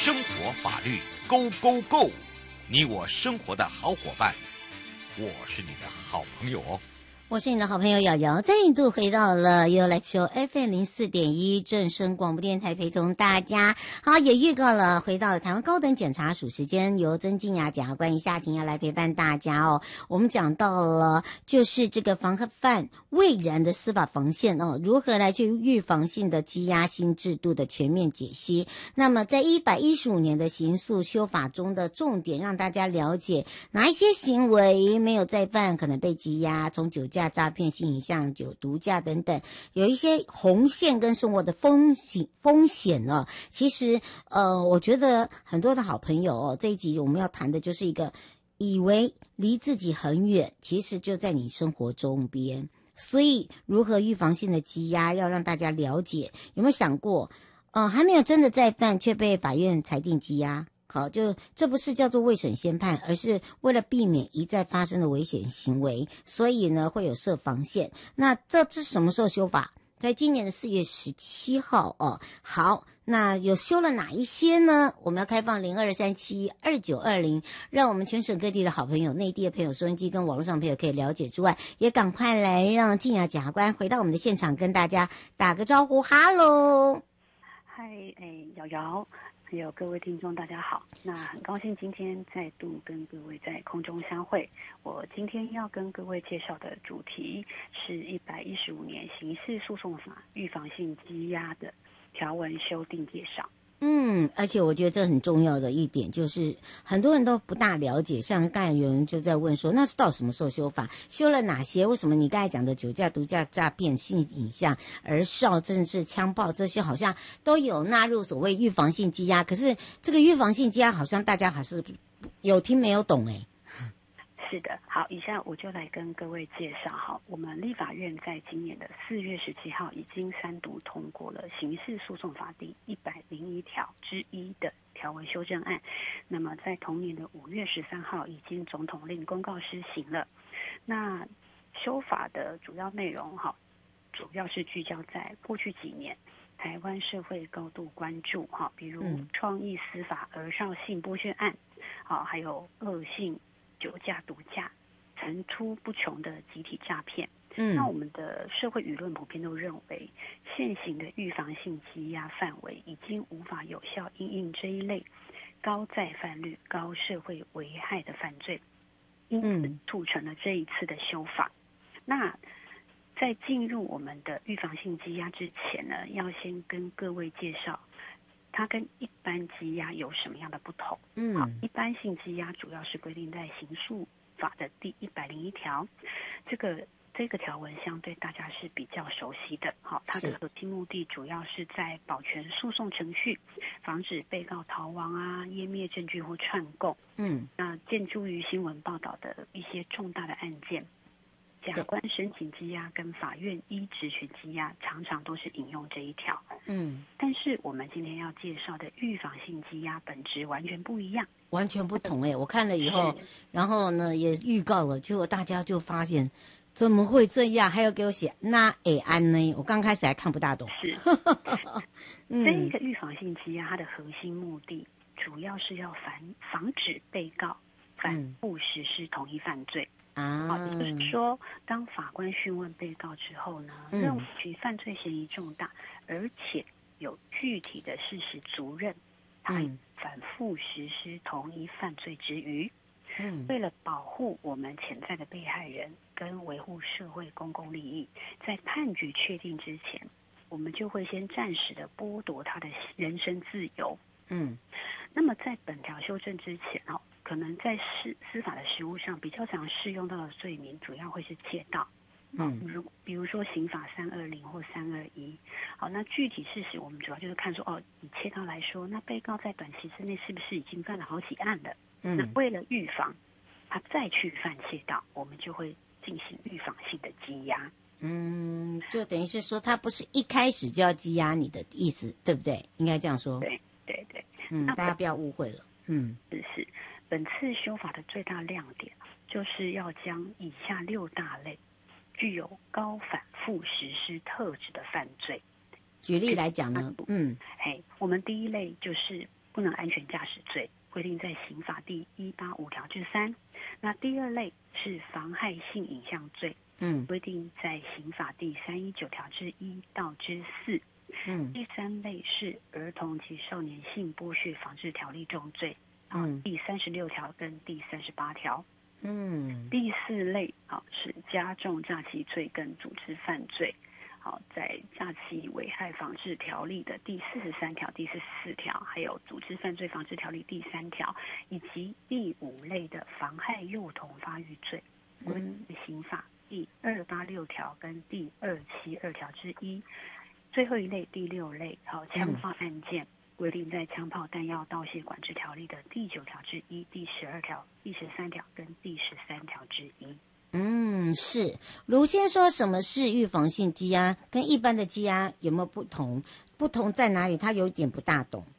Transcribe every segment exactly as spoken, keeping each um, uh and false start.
生活法律 Go Go Go， 你我生活的好伙伴，我是你的好朋友哦。 我是你的好朋友瑶瑶，再度回到了 You Live Show F M 零四点一正声广播电台，陪同大家。好，也预告了回到了台湾高等检察署时间，由曾静雅检察官夏婷要来陪伴大家哦。我们讲到了就是这个防范未然的司法防线哦，如何来去预防性的羁押新制度的全面解析。那么在一百一十五年的刑诉修法中的重点，让大家了解哪一些行为没有再犯可能被羁押，从酒驾、诈骗、性影像、酒毒驾等等，有一些红线跟生活的风险风险呢、哦。其实，呃，我觉得很多的好朋友哦，这一集我们要谈的就是一个以为离自己很远，其实就在你生活周边。所以，如何预防性的羁押，要让大家了解。有没有想过，呃，还没有真的再犯，却被法院裁定羁押？好，就这不是叫做未审先判，而是为了避免一再发生的危险行为，所以呢会有设防线。那这这什么时候修法？在今年的四月十七号哦。好，那有修了哪一些呢？我们要开放零二三七二九二零，让我们全省各地的好朋友、内地的朋友、收音机跟网络上朋友可以了解之外，也赶快来让静雅检察官回到我们的现场，跟大家打个招呼。哈喽， 嗨，哎，瑶瑶。还有各位听众，大家好。那很高兴今天再度跟各位在空中相会。我今天要跟各位介绍的主题是一百一十五年刑事诉讼法预防性羁押的条文修订介绍。 嗯，而且我觉得这很重要的一点就是，很多人都不大了解。像刚才有人就在问说，那是到什么时候修法？修了哪些？为什么你刚才讲的酒驾、毒驾、诈骗、性影像、儿少、政治、枪炮这些，好像都有纳入所谓预防性羁押？可是这个预防性羁押，好像大家还是有听没有懂哎、欸。 是的，好，以下我就来跟各位介绍哈，我们立法院在今年的四月十七号已经三读通过了刑事诉讼法第一百零一条之一的条文修正案，那么在同年的五月十三号已经总统令公告施行了。那修法的主要内容哈，主要是聚焦在过去几年台湾社会高度关注哈，比如创意司法儿少性剥削案，好，还有恶性酒驾、毒驾层出不穷的集体诈骗。嗯，那我们的社会舆论普遍都认为，现行的预防性羁押范围已经无法有效因应这一类高再犯率、高社会危害的犯罪，因此促成了这一次的修法。嗯、那在进入我们的预防性羁押之前呢，要先跟各位介绍它跟一般羁押有什么样的不同？嗯，好，一般性羁押主要是规定在刑诉法的第一百零一条，这个这个条文相对大家是比较熟悉的。好，它的核心目的主要是在保全诉讼程序，防止被告逃亡啊、湮灭证据或串供。嗯，那见诸于新闻报道的一些重大的案件，检察官申请羁押跟法院依职权羁押，常常都是引用这一条。嗯，但是我们今天要介绍的预防性羁押本质完全不一样， 完全不同哎、欸！我看了以后，然后呢也预告了，结果大家就发现怎么会这样？还要给我写那诶安呢？我刚开始还看不大懂。 是，嗯、这一个预防性羁押它的核心目的，主要是要防防止被告反复实施同一犯罪。啊，也就是说，当法官讯问被告之后呢，嗯、认为其犯罪嫌疑重大，而且有具体的事实足认，他反复实施同一犯罪之余，嗯，为了保护我们潜在的被害人跟维护社会公共利益，在判决确定之前，我们就会先暂时的剥夺他的人身自由。嗯，那么在本条修正之前哦。可能在司司法的实务上比较常适用到的罪名，主要会是窃盗，嗯，如比如说刑法三二零或三二一。好，那具体事实我们主要就是看说，哦，以窃盗来说，那被告在短期之内是不是已经犯了好几案了？嗯，那为了预防他再去犯窃盗，我们就会进行预防性的羁押。 嗯，就等于是说，他不是一开始就要羁押你的意思，对不对？应该这样说。 对对对， 嗯，大家不要误会了。嗯， 是是。本次修法的最大亮点，就是要将以下六大类具有高反复实施特质的犯罪。 举例来讲呢，嗯， 嘿，我们第一类就是不能安全驾驶罪，规定在刑法第一百八十五条之三。那第二类是妨害性影像罪， 嗯， 规定在刑法第三百一十九条之一到之四。 嗯， 第三类是儿童及少年性剥削防治条例重罪， 嗯， 第三十六条跟第三十八条。 嗯， 第四类好是加重诈欺罪跟组织犯罪，好在诈欺危害防治条例的第四十三条、第四十四条，还有组织犯罪防治条例第三条，以及第五类的妨害幼童发育罪， 嗯， 刑法第二八六条跟第二七二条之一。最后一类第六类好枪炮案件，规定在枪炮弹药盗窃管制条例的第九条之一、第十二条、第十三条跟第十三条之一。 嗯，是。卢先说什么是预防性羁押，跟一般的羁押有没有不同？不同在哪里？他有点不大懂。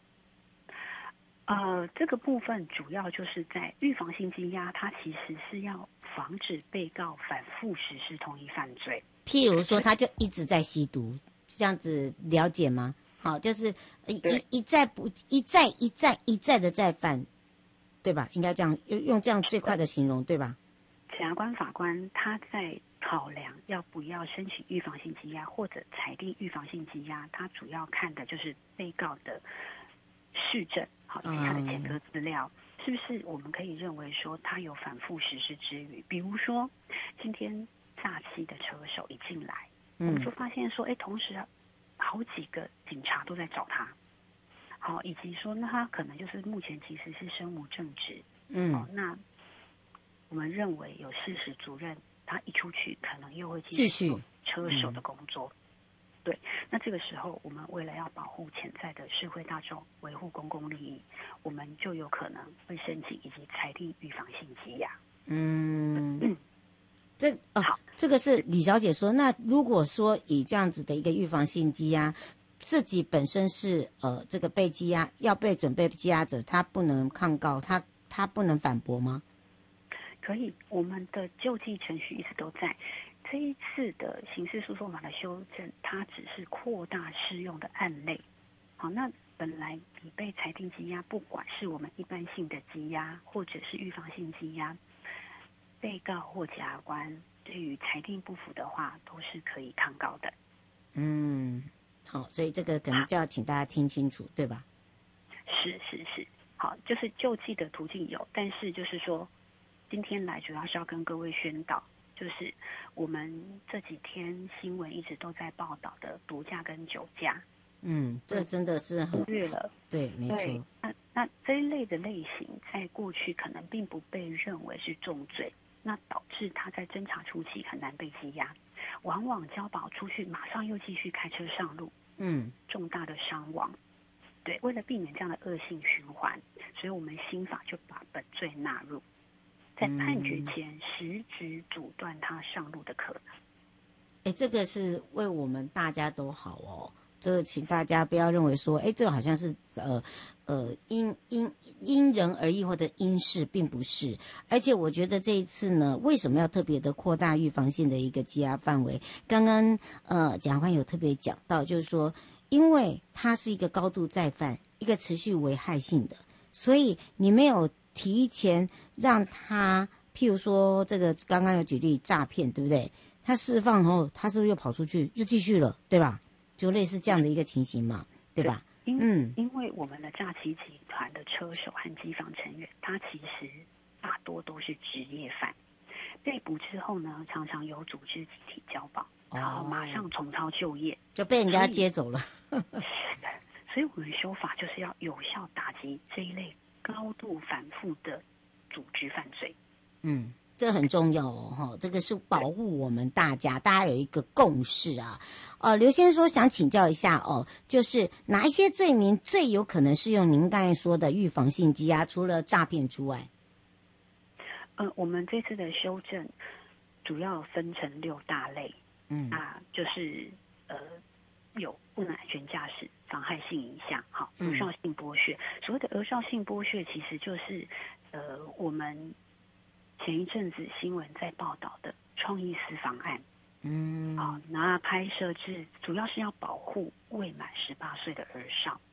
呃，这个部分主要就是在预防性羁押，它其实是要防止被告反复实施同一犯罪。 譬如说，他就一直在吸毒，这样子了解吗？好，就是一一一再不一再一再一再的再犯，对吧？应该这样用用这样最快的形容，对吧？ 检察官、法官他在考量要不要申请预防性羁押或者裁定预防性羁押，他主要看的就是被告的事证，好，以及他的前科资料，嗯、是不是我们可以认为说他有反复实施之余？比如说，今天诈欺的车手一进来，嗯、我们就发现说，哎，同时好几个警察都在找他，好，以及说，那他可能就是目前其实是身无正职，嗯，哦，那我们认为有事实主任，他一出去可能又会继续车手的工作，嗯、对，那这个时候我们为了要保护潜在的社会大众，维护公共利益，我们就有可能会申请以及裁定预防性羁押。 嗯。嗯这哦，这个是李小姐说。那如果说以这样子的一个预防性羁押，自己本身是呃这个被羁押要被准备羁押者，他不能抗告，他他不能反驳吗？ 可以，我们的救济程序一直都在。这一次的刑事诉讼法的修正，它只是扩大适用的案类。好，那本来已被裁定羁押，不管是我们一般性的羁押，或者是预防性羁押。被告或检察官对于裁定不服的话，都是可以抗告的。 嗯，好，所以这个可能就要请大家听清楚，对吧？ 是是是，好，就是救济的途径有，但是就是说，今天来主要是要跟各位宣导，就是我们这几天新闻一直都在报道的毒驾跟酒驾。 嗯，这真的是很忽略了， 对，没错。 那那这一类的类型，在过去可能并不被认为是重罪。那导致他在侦查初期很难被羁押，往往交保出去，马上又继续开车上路，嗯，重大的伤亡。对，为了避免这样的恶性循环，所以我们新法就把本罪纳入，在判决前实质阻断他上路的可能。 哎，这个是为我们大家都好哦。就是请大家不要认为说，哎，这个好像是呃呃因因因人而异或者因事，并不是。而且我觉得这一次呢，为什么要特别的扩大预防性的一个羁押范围？刚刚呃检察官有特别讲到，就是说，因为它是一个高度再犯，一个持续危害性的，所以你没有提前让他，譬如说这个刚刚有举例诈骗，对不对？他释放后，他是不是又跑出去又继续了，对吧？就类似这样的一个情形嘛，对吧？ 因嗯，因为我们的诈欺集团的车手和机房成员，他其实大多都是职业犯，被捕之后呢，常常有组织集体交保，然后马上重操旧业， 就被人家接走了。 是的，所以我们修法就是要有效打击这一类高度反复的组织犯罪。 嗯。这很重要哦，哈，这个是保护我们大家，大家有一个共识啊。呃，刘先生说想请教一下哦，就是哪一些罪名最有可能适用您刚才说的预防性羁押，除了诈骗之外？ 呃，我们这次的修正主要分成六大类，嗯，啊，就是呃，有不能安全驾驶、妨害性影像，好，儿少性剥削。所谓的儿少性剥削，其实就是呃，我们前一阵子新闻在报道的创意私房案，嗯，好，那拍摄至主要是要保护未满十八岁的儿少，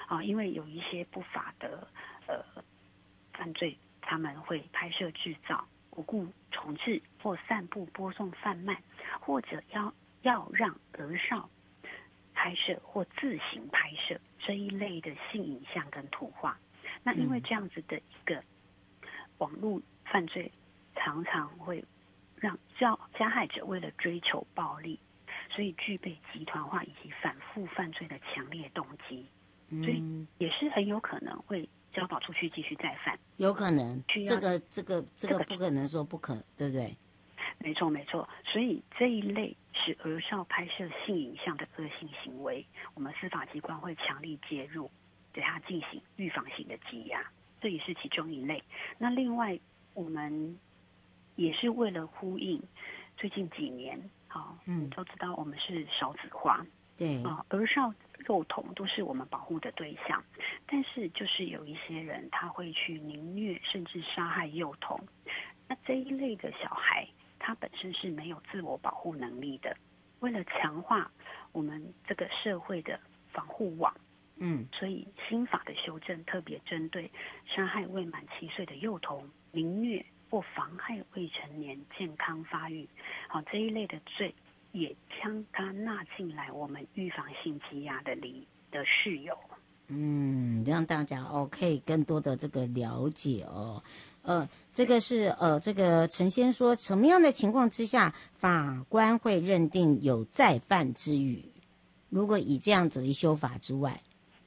啊，因为有一些不法的呃犯罪，他们会拍摄制造、无故重制或散布、播送、贩卖，或者要要让儿少拍摄或自行拍摄这一类的性影像跟图画。那因为这样子的一个网络犯罪，常常会让加加害者为了追求暴利，所以具备集团化以及反复犯罪的强烈动机，所以也是很有可能会交保出去继续再犯。 有可能，这个这个这个不可能说不可，对不对？ 没错没错，所以这一类使儿少拍摄性影像的恶性行为，我们司法机关会强力介入，对他进行预防性的羁押，这也是其中一类。那另外，我们也是为了呼应最近几年，好、哦，嗯，都知道我们是少子化， 对啊、呃，儿少幼童都是我们保护的对象，但是就是有一些人他会去凌虐甚至杀害幼童，那这一类的小孩，他本身是没有自我保护能力的。为了强化我们这个社会的防护网，嗯，所以新法的修正特别针对杀害未满七岁的幼童、凌虐或妨害未成年健康发育，好、这一类的罪，也将它纳进来我们预防性羁押的里的事由。 嗯，让大家哦可以更多的这个了解哦。呃，这个是呃，这个陈先说，什么样的情况之下，法官会认定有再犯之余？如果以这样子的修法之外，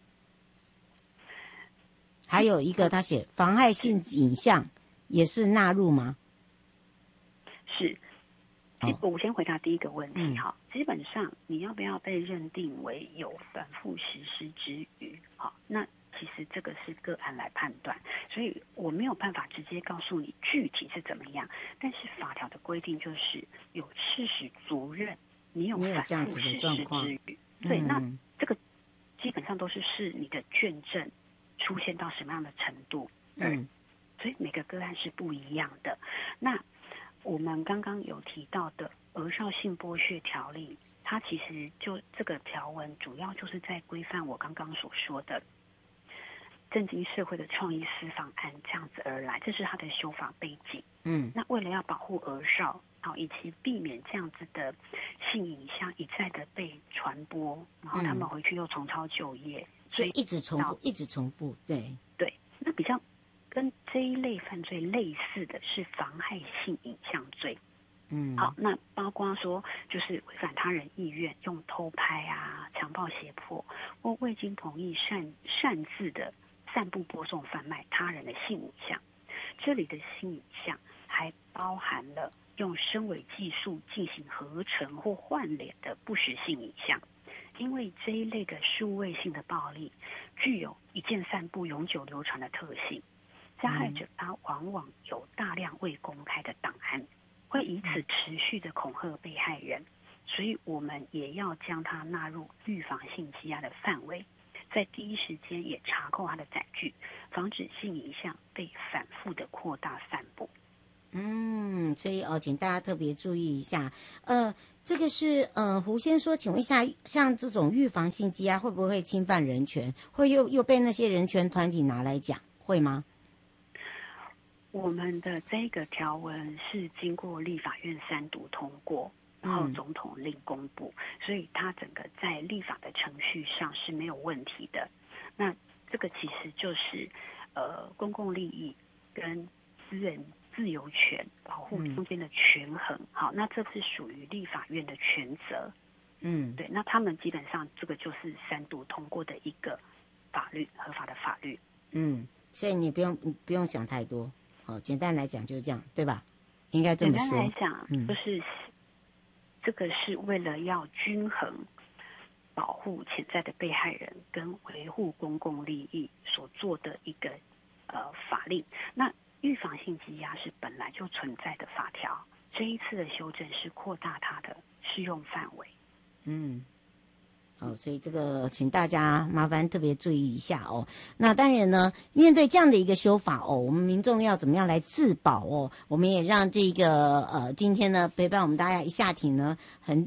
还有一个他写妨害性影像也是纳入吗？ 是。我先回答第一个问题哈、嗯，基本上你要不要被认定为有反复实施之余，好，那其实这个是个案来判断，所以我没有办法直接告诉你具体是怎么样。但是法条的规定就是有事实足认你有反复实施之余，对、嗯，那这个基本上都是视你的卷证出现到什么样的程度，嗯，所以每个个案是不一样的。那我们刚刚有提到的《儿少性剥削条例》，它其实就这个条文主要就是在规范我刚刚所说的震惊社会的创意私访案这样子而来，这是它的修法背景。嗯，那为了要保护儿少，好以及避免这样子的性影像一再的被传播，然后他们回去又重操旧业， 嗯、所以一直重复，一直重复。对对，那比较跟这一类犯罪类似的是妨害性影像罪。嗯，好，那包括说就是违反他人意愿，用偷拍啊、强暴胁迫或未经同意擅擅自的散布、播送、贩卖他人的性影像。这里的性影像还包含了用深伪技术进行合成或换脸的不实性影像。因为这一类的数位性的暴力具有一键散布、永久流传的特性。加害者他往往有大量未公开的档案，会以此持续的恐吓被害人，所以我们也要将它纳入预防性羁押的范围，在第一时间也查扣它的载具，防止性影像被反复的扩大散布。 嗯，所以哦，请大家特别注意一下。呃，这个是呃，胡先说，请问一下，像这种预防性羁押会不会侵犯人权？会又又被那些人权团体拿来讲，会吗？ 我们的这个条文是经过立法院三读通过，然后总统令公布，嗯、所以它整个在立法的程序上是没有问题的。那这个其实就是呃公共利益跟私人自由权保护中间的权衡。嗯、好，那这是属于立法院的权责。嗯，对，那他们基本上这个就是三读通过的一个法律，合法的法律。 嗯，所以你不用你不用想太多。哦，简单来讲就是这样，对吧？应该这么说。 简单来讲，嗯、就是这个是为了要均衡保护潜在的被害人跟维护公共利益所做的一个呃法令。那预防性羁押是本来就存在的法条，这一次的修正是扩大它的适用范围。嗯。 哦，所以这个请大家麻烦特别注意一下哦。那当然呢，面对这样的一个修法哦，我们民众要怎么样来自保哦？我们也让这个呃，今天呢陪伴我们大家一下庭呢，很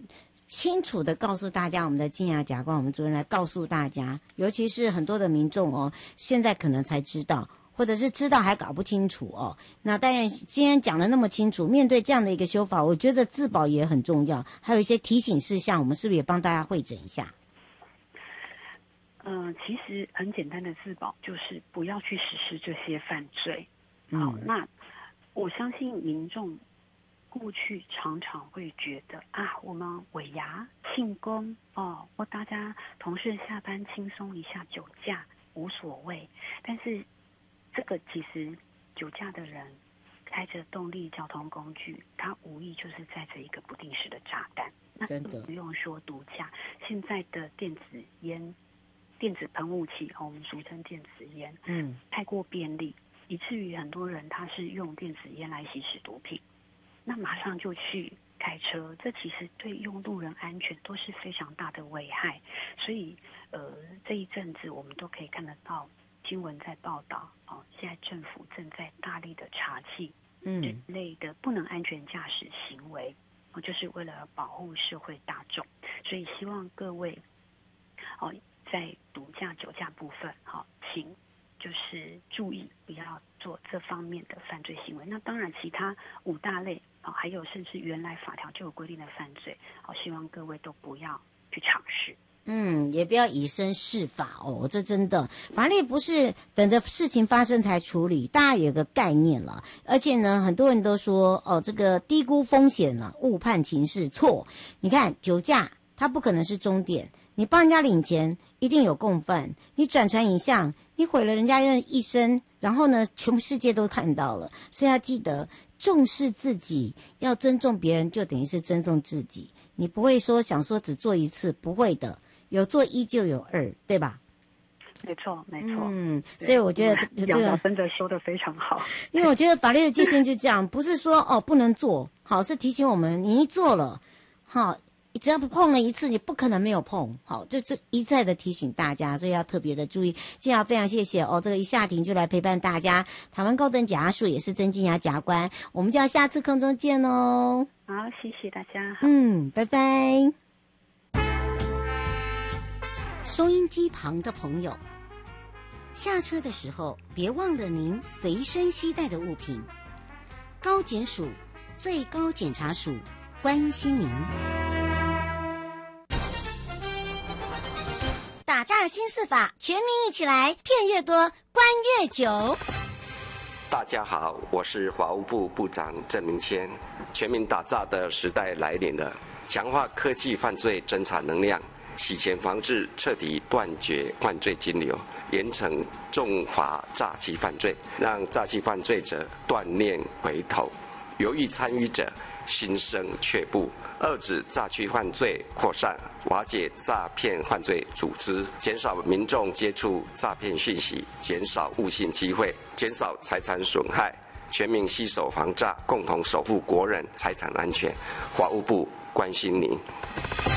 清楚的告诉大家，我们的金牙甲官，我们主任来告诉大家，尤其是很多的民众哦，现在可能才知道，或者是知道还搞不清楚哦。那当然，今天讲的那么清楚，面对这样的一个修法，我觉得自保也很重要，还有一些提醒事项，我们是不是也帮大家汇整一下？ 嗯、呃，其实很简单的自保就是不要去实施这些犯罪。 嗯、 好，那我相信民众过去常常会觉得啊，我们尾牙庆功哦，或大家同事下班轻松一下酒驾无所谓，但是这个其实酒驾的人开着动力交通工具，他无疑就是载着一个不定时的炸弹。那更不用说毒驾，现在的电子烟、电子喷雾器，哦，我们俗称电子烟， 嗯， 太过便利，以至于很多人他是用电子烟来吸食毒品。那马上就去开车，这其实对用路人安全都是非常大的危害。所以，呃，这一阵子我们都可以看得到新闻在报道，哦，现在政府正在大力的查缉这类的不能安全驾驶行为，哦，就是为了保护社会大众。所以希望各位，哦，在毒驾、酒驾部分，好、哦，请就是注意不要做这方面的犯罪行为。那当然，其他五大类。哦，还有甚至原来法条就有规定的犯罪，哦，希望各位都不要去尝试。 嗯，也不要以身试法哦，这真的法律不是等着事情发生才处理，大家有个概念了。而且呢，很多人都说哦，这个低估风险了，误判情势，错。你看酒驾，它不可能是终点，你帮人家领钱一定有共犯，你转传影像，你毁了人家一生，然后呢，全部世界都看到了。所以要记得重视自己，要尊重别人，就等于是尊重自己。你不会说想说只做一次，不会的，有做一就有二，对吧？ 没错，没错。 嗯，所以我觉得这个、这个真的说得非常好。 因为我觉得法律的界限就这样，不是说哦不能做，好，是提醒我们你一做了，好。只要不碰了一次，你不可能没有碰，好，就这一再的提醒大家，所以要特别的注意。今天要非常谢谢哦，这个一下庭就来陪伴大家，台湾高等检察署也是曾金雅检察官，我们就要下次空中见哦。 好，谢谢大家。 嗯，拜拜。收音机旁的朋友，下车的时候别忘了您随身携带的物品。高检署最高检察署关心您。打诈新四法，全民一起来，骗越多，关越久。 大家好，我是法务部部长郑明谦。全民打诈的时代来临了，强化科技犯罪侦查能量，洗钱防治彻底断绝犯罪金流，严惩重罚诈欺犯罪，让诈欺犯罪者断念回头，犹豫参与者心生却步，遏止诈欺犯罪扩散，瓦解诈骗犯罪组织，减少民众接触诈骗讯息，减少误信机会，减少财产损害，全民携手防诈，共同守护国人财产安全。法务部关心您。